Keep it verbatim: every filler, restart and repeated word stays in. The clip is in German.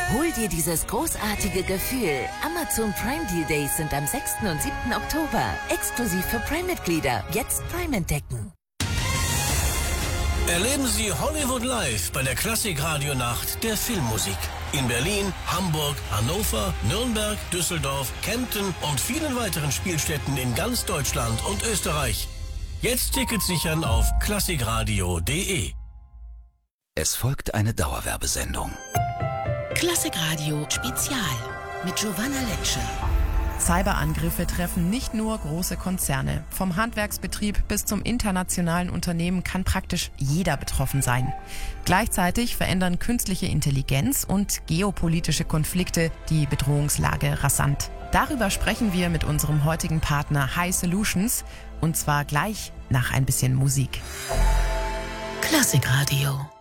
Hol dir dieses großartige Gefühl. Amazon Prime Deal Days sind am sechsten und siebten Oktober. Exklusiv für Prime-Mitglieder. Jetzt Prime entdecken. Erleben Sie Hollywood Live bei der Klassik-Radio-Nacht der Filmmusik. In Berlin, Hamburg, Hannover, Nürnberg, Düsseldorf, Kempten und vielen weiteren Spielstätten in ganz Deutschland und Österreich. Jetzt Tickets sichern auf klassikradio punkt de. Es folgt eine Dauerwerbesendung. Klassikradio Spezial mit Giovanna Lecce. Cyberangriffe treffen nicht nur große Konzerne. Vom Handwerksbetrieb bis zum internationalen Unternehmen kann praktisch jeder betroffen sein. Gleichzeitig verändern künstliche Intelligenz und geopolitische Konflikte die Bedrohungslage rasant. Darüber sprechen wir mit unserem heutigen Partner High Solutions, und zwar gleich nach ein bisschen Musik. Klassikradio.